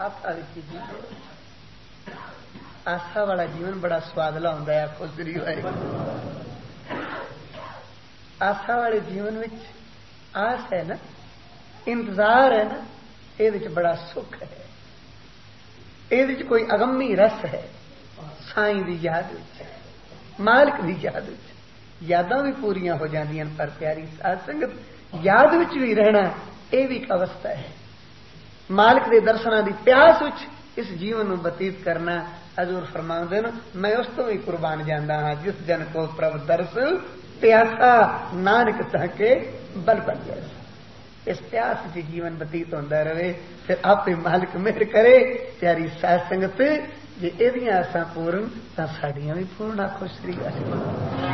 आसा विच जी आसा वाला जीवन बड़ा स्वादला होंदा है। आखो श्री वाहिगुरू। आसा वाले जीवन विच आस है ना, इंतजार है ना, ये बड़ा सुख है। ये कोई अगम्मी रस है। साईं दी याद विच, मालिक दी याद विच यादां भी पूरियां हो जांदियां, पर प्यारी साध संगत याद विच भी रहना यह भी एक अवस्था है। मालिक के दर्शनां दी प्यास विच इस जीवन को बतीत करना। हजूर फरमाउंदे ने, मैं उस तो भी कुर्बान जांदा हां जिस जन को प्रभ दर्श प्यासा, नानक ताके बल बन जैसा। इस प्यास से जीवन बतीत होता रहे, फिर आपे मालिक मेहर करे। प्यारी साध संगत जे एदियां आसां पूर्ण तां साडियां भी पूर्ण। आखो श्री वाहिगुरू।